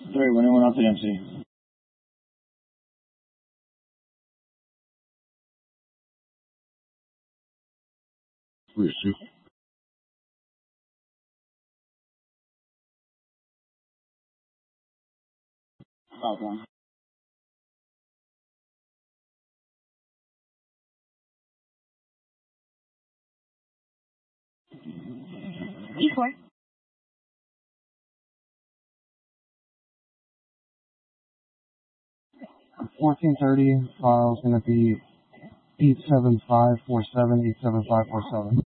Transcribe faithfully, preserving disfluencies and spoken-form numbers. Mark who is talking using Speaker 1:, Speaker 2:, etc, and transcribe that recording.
Speaker 1: Three, when anyone else at M C.
Speaker 2: Three, two.
Speaker 1: South one.
Speaker 3: E four.
Speaker 4: fourteen thirty, file's going to be eight seven five four seven, eight seven five four seven.